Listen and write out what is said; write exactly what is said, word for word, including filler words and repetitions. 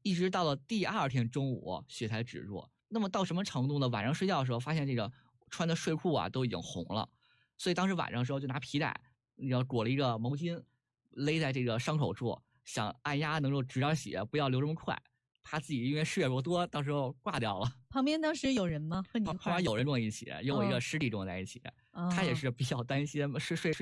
一直到了第二天中午血才止住。那么到什么程度呢？晚上睡觉的时候发现这个穿的睡裤啊都已经红了，所以当时晚上的时候就拿皮带，然后裹了一个毛巾勒在这个伤口处，想按压能够止点血，不要流这么快，怕自己因为失血过多到时候挂掉了。 旁边当时有人吗？和你一块旁边有人跟我一起，有我一个师弟跟我在一起， 哦、 他也是比较担心，睡睡。